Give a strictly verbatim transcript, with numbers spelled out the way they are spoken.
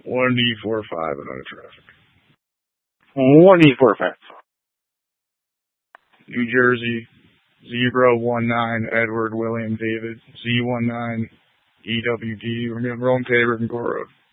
one E four five and under traffic. one E four five. New Jersey, zero one nine Edward William David, Z one nine E W D, we're going to Rome Tabor and Gore Road.